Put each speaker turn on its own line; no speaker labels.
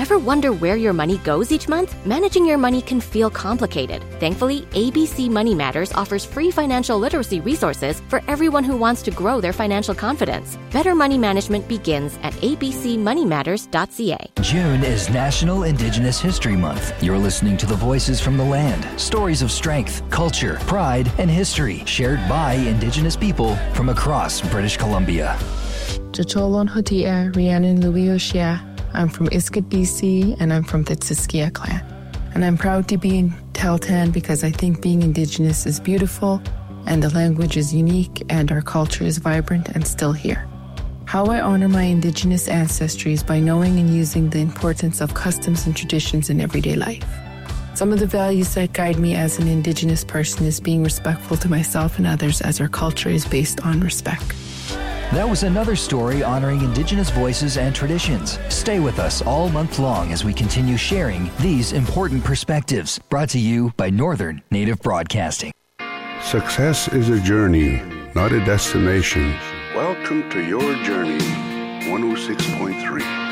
Ever wonder where your money goes each month? Managing your money can feel complicated. Thankfully, ABC Money Matters offers free financial literacy resources for everyone who wants to grow their financial confidence. Better money management begins at abcmoneymatters.ca.
June is National Indigenous History Month. You're listening to the Voices from the Land. Stories of strength, culture, pride, and history shared by Indigenous people from across British Columbia.
Jacholon Hotia, Rhiannon Louis O'Shea. I'm from Iskut, BC, and I'm from the Tsiskia clan. And I'm proud to be in Tahltan because I think being Indigenous is beautiful, and the language is unique, and our culture is vibrant and still here. How I honor my Indigenous ancestry is by knowing and using the importance of customs and traditions in everyday life. Some of the values that guide me as an Indigenous person is being respectful to myself and others, as our culture is based on respect.
That was another story honoring Indigenous voices and traditions. Stay with us all month long as we continue sharing these important perspectives. Brought to you by Northern Native Broadcasting.
Success is a journey, not a destination. Welcome to Your Journey, 106.3.